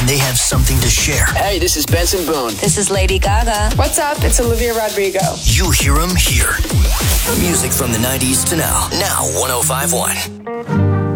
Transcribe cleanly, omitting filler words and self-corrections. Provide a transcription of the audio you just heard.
when they have something to share. Hey, this is Benson Boone. This is Lady Gaga. What's up? It's Olivia Rodrigo. You hear them here. Music from the 90s to now. Now 105.1.